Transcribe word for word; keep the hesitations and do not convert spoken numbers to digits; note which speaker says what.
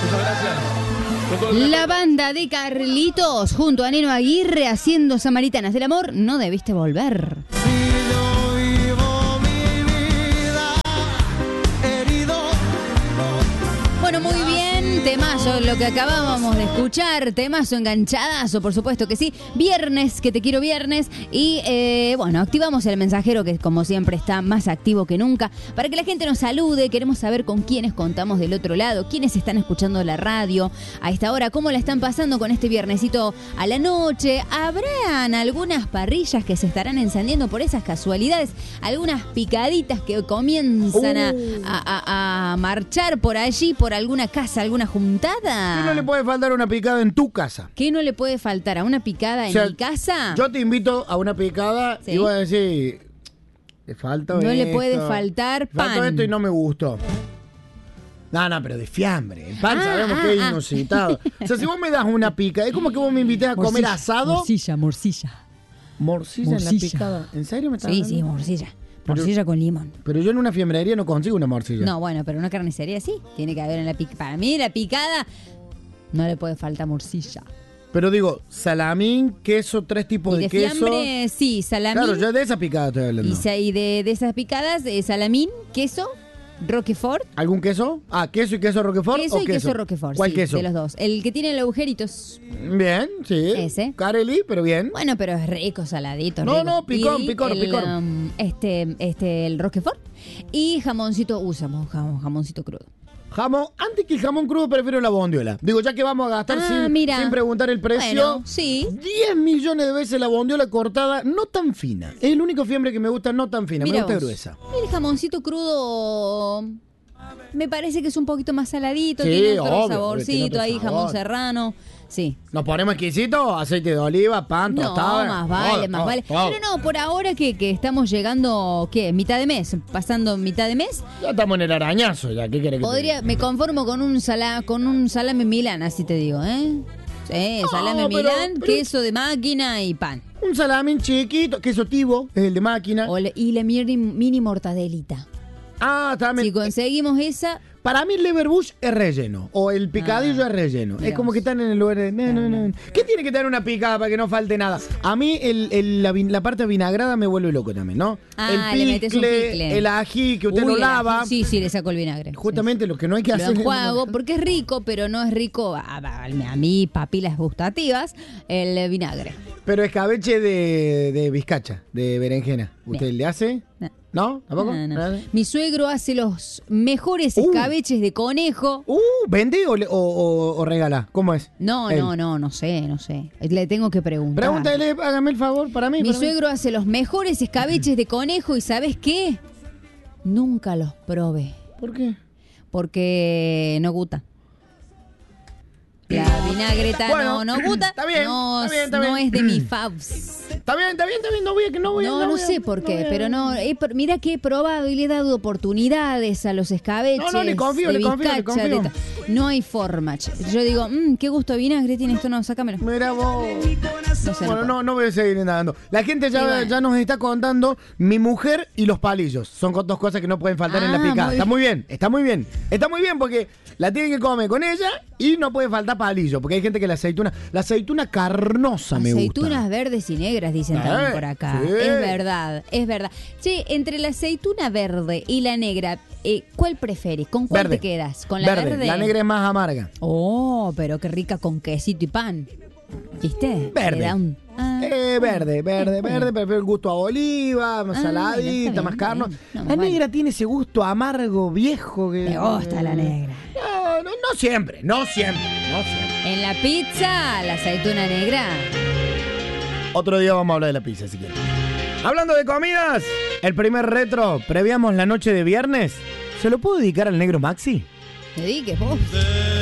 Speaker 1: Muchas gracias.
Speaker 2: La banda de Carlitos junto a Neno Aguirre haciendo Samaritanas del Amor, no debiste volver. Bueno, muy bien, temazo lo que acabábamos de escuchar, temazo enganchadazo, por supuesto que sí. Viernes, que te quiero viernes. Y eh, bueno, activamos el mensajero que como siempre está más activo que nunca para que la gente nos salude. Queremos saber con quiénes contamos del otro lado, quiénes están escuchando la radio a esta hora, cómo la están pasando con este viernesito a la noche. ¿Habrán algunas parrillas que se estarán encendiendo por esas casualidades? Algunas picaditas que comienzan a, a, a, a marchar por allí, por alguna casa, alguna juntada.
Speaker 3: ¿Qué no le puede faltar una picada en tu casa?
Speaker 2: ¿Qué no le puede faltar a una picada en
Speaker 3: O sea,
Speaker 2: mi casa?
Speaker 3: Yo te invito a una picada
Speaker 2: ¿Sí?
Speaker 3: y voy a decir, le falta
Speaker 2: No
Speaker 3: esto,
Speaker 2: le puede faltar pan.
Speaker 3: Falta esto y no me gustó. No, no, pero de fiambre. El pan
Speaker 2: Ah,
Speaker 3: sabemos
Speaker 2: ah,
Speaker 3: que es
Speaker 2: ah.
Speaker 3: inusitado. O sea, si vos me das una pica, es como que vos me invités a comer asado.
Speaker 4: Morcilla, morcilla.
Speaker 3: Morcilla en la
Speaker 4: Morcilla.
Speaker 3: picada. ¿En serio me estás
Speaker 2: Sí,
Speaker 3: hablando?
Speaker 2: sí, morcilla.
Speaker 3: Pero-
Speaker 2: Morcilla con limón.
Speaker 3: Pero yo en una fiambrería no consigo una morcilla.
Speaker 2: No, bueno, pero una carnicería sí. Tiene que haber en la picada. Para mí la picada no le puede faltar morcilla.
Speaker 3: Pero digo, salamín, queso, tres tipos
Speaker 2: Y
Speaker 3: de,
Speaker 2: de
Speaker 3: queso.
Speaker 2: fiambre, sí, salamín.
Speaker 3: Claro, yo de esa picada estoy hablando.
Speaker 2: Y, sa- y de, de esas picadas, eh, salamín, queso, roquefort.
Speaker 3: ¿Algún queso? Ah, queso y queso roquefort.
Speaker 2: Queso
Speaker 3: o
Speaker 2: y queso roquefort.
Speaker 3: ¿Cuál
Speaker 2: sí,
Speaker 3: queso?
Speaker 2: de los dos. El que tiene los agujeritos.
Speaker 3: Bien, sí.
Speaker 2: Ese.
Speaker 3: Careli, pero bien.
Speaker 2: Bueno, pero es rico, saladito.
Speaker 3: No,
Speaker 2: rico.
Speaker 3: no, picón,
Speaker 2: Y
Speaker 3: picor,
Speaker 2: el,
Speaker 3: picor.
Speaker 2: um, este, este, el roquefort. Y jamoncito, usamos jamón, jamoncito crudo.
Speaker 3: Jamón, antes que el jamón crudo prefiero la bondiola. Digo, ya que vamos a gastar
Speaker 2: Ah,
Speaker 3: sin,
Speaker 2: mira.
Speaker 3: sin preguntar el precio.
Speaker 2: Bueno, sí.
Speaker 3: diez millones de veces la bondiola cortada, no tan fina. Es el único fiambre que me gusta no tan fina,
Speaker 2: Mira
Speaker 3: me gusta
Speaker 2: vos.
Speaker 3: gruesa.
Speaker 2: El jamoncito crudo me parece que es un poquito más saladito,
Speaker 3: Sí,
Speaker 2: tiene otro
Speaker 3: obvio, tiene
Speaker 2: saborcito
Speaker 3: otro
Speaker 2: ahí,
Speaker 3: sabor.
Speaker 2: jamón serrano. Sí.
Speaker 3: ¿Nos ponemos exquisitos? Aceite de oliva, pan,
Speaker 2: No,
Speaker 3: tostada.
Speaker 2: más vale,
Speaker 3: Todo,
Speaker 2: más
Speaker 3: todo,
Speaker 2: vale.
Speaker 3: todo.
Speaker 2: Pero no, por ahora que, que estamos llegando, ¿qué? ¿Mitad de mes? Pasando mitad de mes.
Speaker 3: Ya estamos en el arañazo, ya. ¿Qué querés que te
Speaker 2: Podría,
Speaker 3: diga?
Speaker 2: me conformo con un sala, con un salame Milán, así te digo, ¿eh? Sí,
Speaker 3: No,
Speaker 2: salame
Speaker 3: pero-
Speaker 2: Milán,
Speaker 3: pero-
Speaker 2: queso de máquina y pan.
Speaker 3: Un salamín chiquito, queso tibo, es el de máquina.
Speaker 2: O le- y la mini, mini mortadelita.
Speaker 3: Ah, también.
Speaker 2: Si conseguimos esa,
Speaker 3: Para mí el leverbush es relleno. O el picadillo
Speaker 2: Ah,
Speaker 3: es relleno.
Speaker 2: mira
Speaker 3: Es como
Speaker 2: vos.
Speaker 3: que están en el lugar de... No, no, no. ¿Qué tiene que tener una picada para que no falte nada? A mí el, el- la, vin- la parte vinagrada me vuelve loco también, ¿no?
Speaker 2: Ah,
Speaker 3: el
Speaker 2: le metes un picle.
Speaker 3: el ají que usted
Speaker 2: Uy,
Speaker 3: lo
Speaker 2: el
Speaker 3: lava.
Speaker 2: ají, sí, sí, le saco el vinagre.
Speaker 3: Justamente lo que no hay que
Speaker 2: Lo
Speaker 3: hacer... es-
Speaker 2: enjuago porque es rico, pero no es rico a, a- a mí, papilas gustativas, el vinagre.
Speaker 3: Pero escabeche de, de bizcacha, de berenjena. ¿Usted
Speaker 2: Bien.
Speaker 3: le hace?
Speaker 2: No.
Speaker 3: ¿No? ¿Tampoco?
Speaker 2: No, no.
Speaker 3: ¿Nada?
Speaker 2: Mi suegro hace los mejores
Speaker 3: Uh.
Speaker 2: escabeches de conejo.
Speaker 3: Uh, ¿vende o, le- o, o- o regala? ¿Cómo es?
Speaker 2: No,
Speaker 3: Él.
Speaker 2: no, no, no sé, no sé. Le tengo que preguntar.
Speaker 3: Pregúntale, hágame el favor para mí.
Speaker 2: Mi
Speaker 3: para mí.
Speaker 2: suegro hace los mejores escabeches de conejo y ¿sabes qué? Nunca los probé
Speaker 3: ¿Por qué?
Speaker 2: porque no gusta. La vinagreta
Speaker 3: Bueno,
Speaker 2: no, no gusta.
Speaker 3: está bien,
Speaker 2: no,
Speaker 3: está bien, está
Speaker 2: no
Speaker 3: bien.
Speaker 2: es de mi faves.
Speaker 3: Está bien, está bien, está bien. No voy a que no voy a...
Speaker 2: No, no
Speaker 3: voy a-
Speaker 2: sé por qué,
Speaker 3: voy a-
Speaker 2: pero no. he pr- mira que he probado y le he dado oportunidades a los escabeches.
Speaker 3: No, no, le confío,
Speaker 2: de
Speaker 3: le confío, le
Speaker 2: bizcacha, de
Speaker 3: confío.
Speaker 2: ta- No hay forma. che. Yo digo, mmm, qué gusto de vinagre tiene esto, no, sácamelo.
Speaker 3: Mira vos.
Speaker 2: No sé,
Speaker 3: Bueno,
Speaker 2: no
Speaker 3: no, no voy a seguir nadando. La gente ya,
Speaker 2: Y bueno.
Speaker 3: ya nos está contando mi mujer y los palillos. Son co- dos cosas que no pueden faltar en la
Speaker 2: Ah,
Speaker 3: picada.
Speaker 2: muy
Speaker 3: Está
Speaker 2: bien.
Speaker 3: muy bien, está muy bien. Está muy bien porque la tienen que comer con ella y no puede faltar palillo. Porque hay gente que la aceituna, la aceituna carnosa me
Speaker 2: Aceitunas
Speaker 3: gusta.
Speaker 2: verdes y negras, dicen
Speaker 3: Eh,
Speaker 2: también por acá.
Speaker 3: sí.
Speaker 2: Es verdad, es verdad. Che, entre la aceituna verde y la negra, eh, ¿cuál preferís? ¿Con cuál
Speaker 3: Verde.
Speaker 2: te quedas? ¿Con la verde?
Speaker 3: La negra es más amarga.
Speaker 2: Oh, pero qué rica con quesito y pan. ¿Viste?
Speaker 3: Verde.
Speaker 2: Le da un- Ah.
Speaker 3: Eh, verde, verde, verde, prefiero el gusto a oliva, más
Speaker 2: Ah,
Speaker 3: saladita,
Speaker 2: bueno, está bien,
Speaker 3: más
Speaker 2: está
Speaker 3: carno.
Speaker 2: bien. No,
Speaker 3: la
Speaker 2: vale.
Speaker 3: negra tiene ese gusto amargo, viejo. Que,
Speaker 2: Me gusta la negra.
Speaker 3: No, no, no siempre, no siempre, no siempre.
Speaker 2: En la pizza, la aceituna negra.
Speaker 3: Otro día vamos a hablar de la pizza, si quieren. Hablando de comidas, el primer retro, previamos la noche de viernes. ¿Se lo puedo dedicar al negro Maxi?
Speaker 2: Te di que vos.